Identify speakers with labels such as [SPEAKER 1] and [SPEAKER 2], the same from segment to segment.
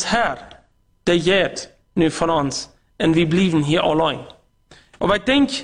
[SPEAKER 1] uns Herr, der geht nu von uns. Und wir blieben hier allein. Aber ich denke,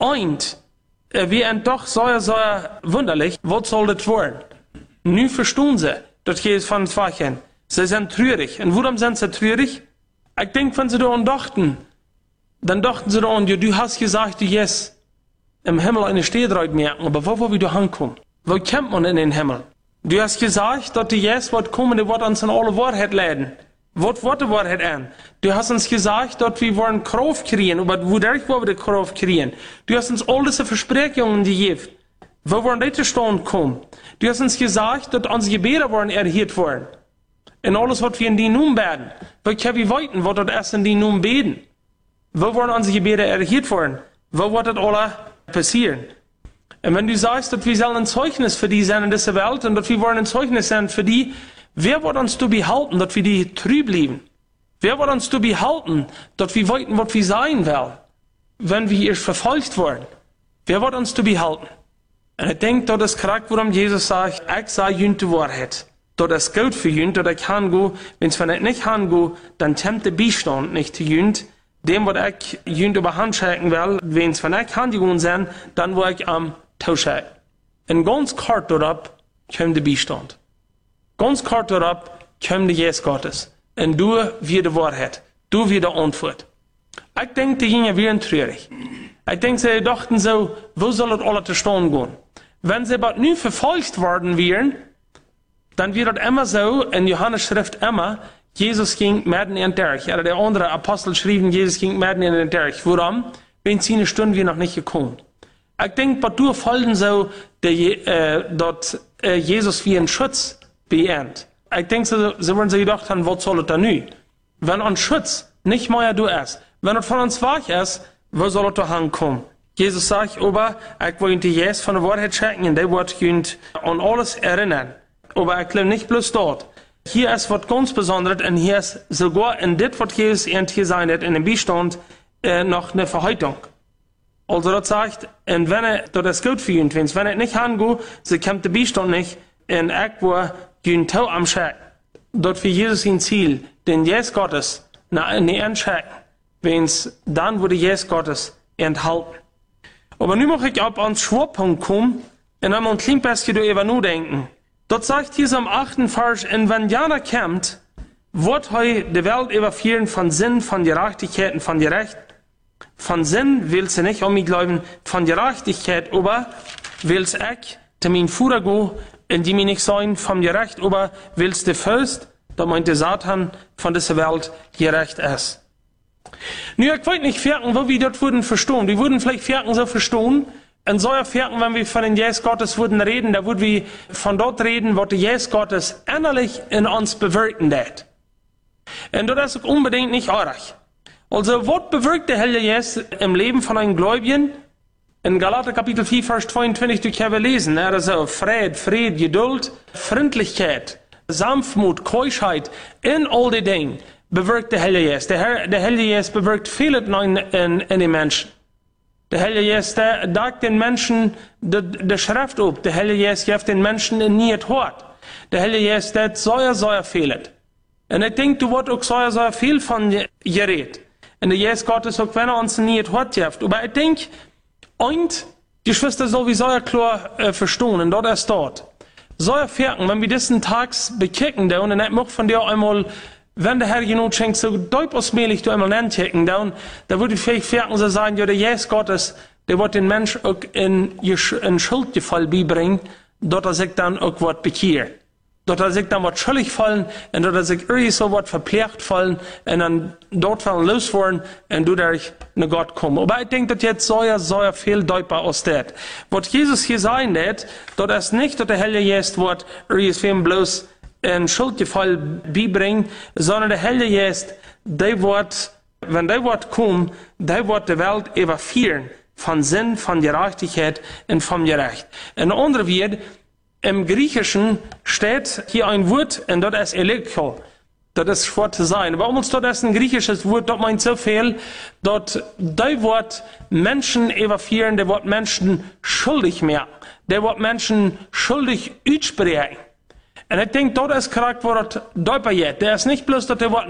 [SPEAKER 1] wir sind doch so wunderlich, was soll das werden? Nu verstehen sie, dass Jesus von uns weggeht. Sie sind traurig. Und warum sind sie traurig? Ich denke, wenn sie daran dachten, dann dachten sie daran, ja, du hast gesagt, du gehst im Himmel eine Stehdraut merken, aber wo wir da hinkommen? Wo kommt man in den Himmel? Du hast gesagt, dass du jetzt wird kommen, der wird uns in alle Wahrheit leiten. Was wird die Wahrheit an? Du hast uns gesagt, dass wir wollen Kraft kriegen, aber wodurch wollen wir die Kraft kriegen? Du hast uns all diese Versprechungen gegeben. Wo wollen die zustande kommen? Du hast uns gesagt, dass unsere Gebete wollen erhört werden. Und alles, was wir in die Namen beten. Wo können wir weiten, was das erst in die Namen beten? Wo wollen unsere Gebete erhört werden? Wo wird das alles passieren? Und wenn du sagst, dass wir sollen ein Zeugnis für die sein in dieser Welt und dass wir wollen ein Zeugnis sein für die, wer wird uns zu behalten, dass wir die treu bleiben? Wer wird uns zu behalten, dass wir weiten, was wir sein wollen, wenn wir erst verfolgt werden? Wer wird uns zu behalten? Und ich denke, das ist korrekt, warum Jesus sagt, ich sage ihnen die Wahrheit. Das ist gut für ihn, dass ich hingehen, wenn ich nicht hingehe, dann kommt der Beistand nicht zu ihnen. Dem, was ich ihnen über Hand schicken will, wenn ich hingegangen sind, dann will ich am Tausch. Und ganz kurz darauf kommt der Beistand. Ganz kurz darauf kommt der Jesus Gottes. Und du wirst die Wahrheit. Du wirst die Antwort. Ich denke, die gingen wieder traurig. Ich denke, sie dachten so, wo soll das alles zustande gehen? Wenn sie aber nie verfolgt worden wären, dann wird das immer so, in Johannes Schrift immer, Jesus ging mitten in den Tag. Oder der andere Apostel schrieben, Jesus ging mitten in den Tag. Warum? Wenn sie eine Stunde wir noch nicht gekommen. Ich denke, was du folgen so, dass Jesus wie ein Schutz beehrt. Ich denke, sie wollen sich gedacht haben, was soll das da nu? Wenn ein Schutz nicht mehr du ist, wenn es von uns wach ist, wo soll es da hinkommen? Jesus sagt, aber ich will die Jesus von der Wahrheit checken und der wird ihn an alles erinnern. Aber ich glaube nicht bloß dort. Hier ist was ganz Besonderes und hier ist sogar in das, was Jesus hier sein hat, in dem Beistand, noch eine Verheitung. Also das sagt, und wenn das ist gut für ihn, wenn er nicht hingeht, so kommt der Beistand nicht, und ich will ihn Tau am Scheck. Dort für Jesus sein Ziel, den Jesus Gottes, nicht entschecken, wenn es dann würde Jesus Gottes enthalten. Aber nun möchte ich ab an den Schwerpunkt kommen, und einmal ein klein bisschen darüber nachdenken. Dort sagt Jesus am 8. Vers, und wenn Jana kommt, wird heu die Welt überführen von Sinn, von Gerechtigkeit und von Gerecht. Von Sinn will sie nicht um mich glauben, von Gerechtigkeit aber will ich zu meinen Führer gehen, in die mir nicht sein, vom Gerecht aber willst du Fürst, da meinte Satan von dieser Welt gerecht ist. Nun, ich weiß nicht, Ferken, wo wir dort würden verstehen. Wir würden vielleicht Ferken so verstehen, und so Ferken, wenn wir von den Jesus Gottes würden reden, da würden wir von dort reden, was der Jesus Gottes innerlich in uns bewirken wird. Und das ist unbedingt nicht arg. Also, was bewirkt der Heilige Jesus im Leben von einem Gläubigen? In Galater Kapitel 4, Vers 22, du kannst lesen, also Friede, Geduld, Freundlichkeit, Sanftmut, Keuschheit, in all die Dinge bewirkt der Heilige Jesus. Der Heilige Jesus bewirkt vieles in den Menschen. Der Heilige Jesus, der sagt den Menschen die Schrift auf. Der Heilige Jesus gibt den Menschen in nie Hort. Der Heilige Jesus, der so fehlt. Und ich denke, du wirst auch so viel von geredet. Und der Jesus Gottes, auch wenn uns nie Hort gibt. Aber ich denke, und die Schwester soll wie so klar verstehen, und dort ist dort. So erfahren, wenn wir diesen Tags bekicken, und ich möchte von dir einmal, wenn der Herr genug schenkt, so deutlich du einmal nenntchecken, da würde ich vielleicht merken, so sagen, ja, der Jesus Gottes, der wird den Mensch auch in Schuldgefall beibringen, dort er sich dann auch was bekehrt. Dort er sich dann was schuldig fallen, und dort er sich irgendwie so was verpflichtet fallen, und dann dort fallen losworden, und du dadurch nach Gott kommen. Aber ich denke, dass jetzt so viel deutbar aus das. Was Jesus hier sagen wird, dort ist nicht, dass der Heilige Jesus wird, irgendwie bloß ein Schuldgefall beibringen, sondern der Heilige Jesus, der wird, wenn der wird kommen, der wird die Welt überführen von Sinn, von Gerechtigkeit und vom Gerecht. In anderen Worten, im Griechischen steht hier ein Wort, und das ist Elekko. Das ist schwer zu sein. Aber uns dort ist ein griechisches Wort, das meint so viel, dort, der wird Menschen überführen, der wird Menschen schuldig machen. Der wird Menschen schuldig aussprechen. Und ich denke, dort ist korrekt, wo das deutlich wird. Der ist nicht bloß, dass der